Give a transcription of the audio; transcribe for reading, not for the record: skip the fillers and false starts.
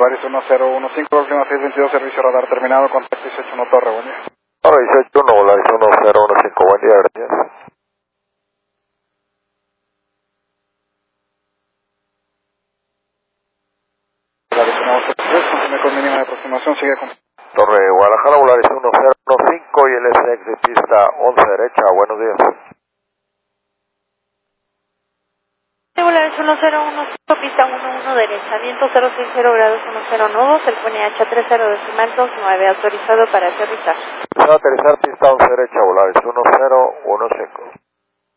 Volaris 1015, Golf 622, servicio radar terminado, contacto 161 Torre, buen día. Ahora 181, Volaris 1015, buen día, gracias. Volaris 1013, confirme con mínima de aproximación, sigue con... Torre Guadalajara, Volaris 1015 y el SX de pista 11 derecha, buenos días. Volaris 1015, pista 11 derecha, viento 060 grados 10 nudos, el PNH 30.29, autorizado para aterrizar. Aterrizar pista 11 derecha, Volaris 1015.